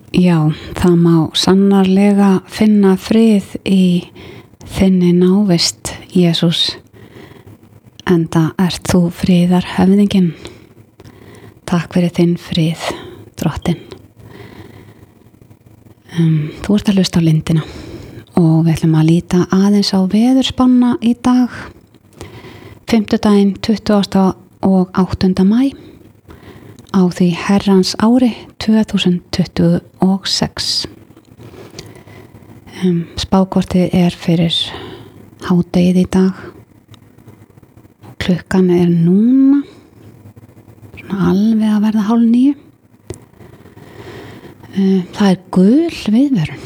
Já, það má sannarlega finna frið í þinni návist, Jesús, enda ert þú friðarhöfðinginn. Takk fyrir þinn frið, Drottinn. Þú ert að hlusta á Lindina og við ætlum að líta aðeins á veðurspána í dag, fimmtudaginn 20. og 8. maí á því herrans ári 2026. Spákortið fyrir hádegið í dag. Klukkan núna svona alveg að verða 8:30. Það gul viðvörun.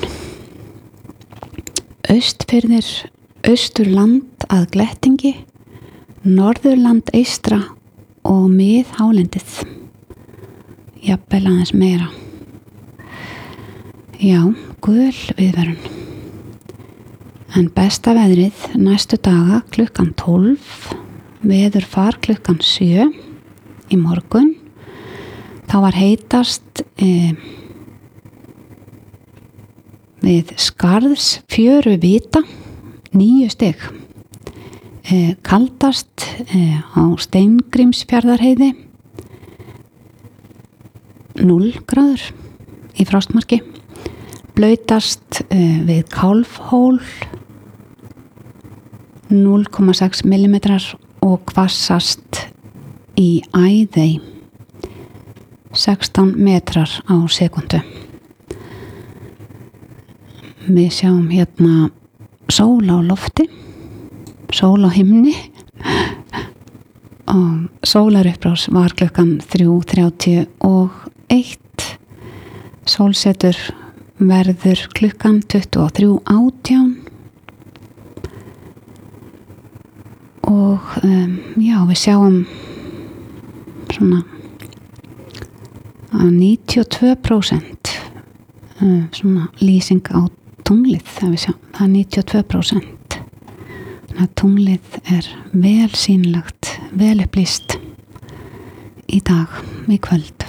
Austfirðir, Austurland að Glettingi, Norðurland eystra og miðhálendið. Jafnvel aðeins meira. Já, gul viðvörun. En besta veðrið næstu daga klukkan 12, veðurfar klukkan 7 í morgun. Þá var heitast við Skarðsfjöruvita 9 stig. Kaldast á Steingrímsfjarðarheiði 0 gráður í frostmarki. Blautast við Kálfhól 0,6 millimetrar og hvassast í Æðey 16 metrar á sekundu. Við sjáum hérna sól á lofti, sól á himni og sólarupprás var klukkan 3:31. Sólsetur verður klukkan 23:18 og já, við sjáum svona að 92% svona lýsing á tunglið, það er 92%. Þannig að tunglið vel sýnilegt, vel upplýst í dag, í kvöld.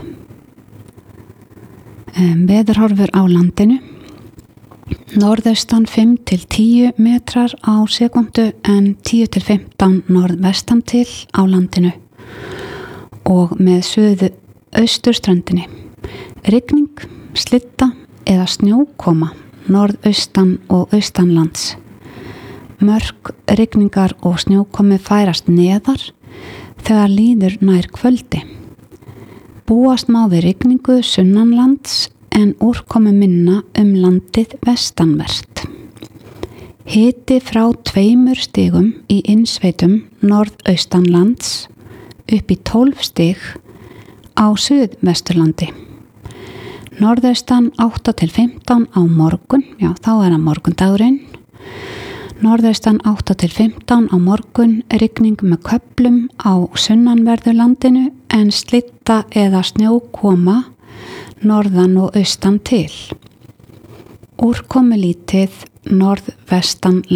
Veðurhorfur á landinu. Norðaustan 5-10 metrar á sekundu en 10-15 norðvestan til á landinu og með suðausturströndinni. Rigning, slitta eða snjókoma norðaustan og austanlands. Mörk rigningar og snjókomi færast neðar þegar líður nær kvöldi. Búast má við rigningu sunnanlands en úrkomi minna landið vestanvert. Hiti frá 2 stigum í innsveitum norðaustanlands upp í 12 stig á suðvesturlandi. Norðaustan 8-15 á morgun, já þá það morgundagurinn. Norðaustan 8-15 á morgun, rigning með köflum á sunnanverðu landinu en slitta eða snjókoma norðan og austan til. Úrkomulítið norðvestan